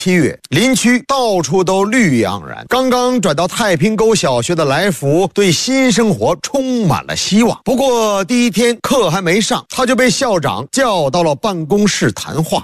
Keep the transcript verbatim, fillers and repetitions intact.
七月，林区到处都绿意盎然。刚刚转到太平沟小学的来福对新生活充满了希望。不过第一天课还没上，他就被校长叫到了办公室谈话。